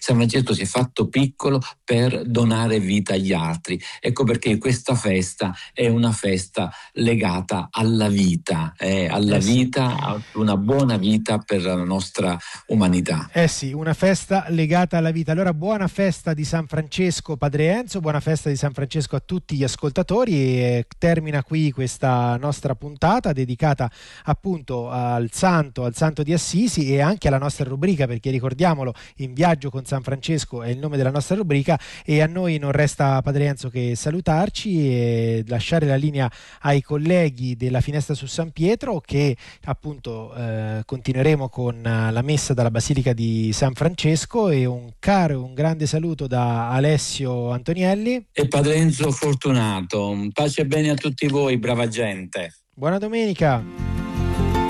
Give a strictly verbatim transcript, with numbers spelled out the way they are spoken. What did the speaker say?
San Francesco si è fatto piccolo per donare vita agli altri. Ecco perché questa festa è una festa legata alla vita, eh, alla Eh sì. vita, a una buona vita per la nostra umanità. Eh sì, una festa legata alla vita. Allora, buona festa di San Francesco, Padre Enzo, buona festa di San Francesco a tutti gli ascoltatori, e termina qui questa nostra puntata dedicata appunto al santo, al santo di Assisi, e anche alla nostra rubrica, perché ricordiamolo, In viaggio con San Francesco è il nome della nostra rubrica, e a noi non resta, Padre Enzo, che salutarci e lasciare la linea ai colleghi della Finestra su San Pietro, che appunto eh, continueremo con eh, la messa dalla Basilica di San Francesco, e un caro, un grande saluto da Alessio Antonielli E Padre Enzo Fortunato. Pace e bene a tutti voi, brava gente. Buona domenica.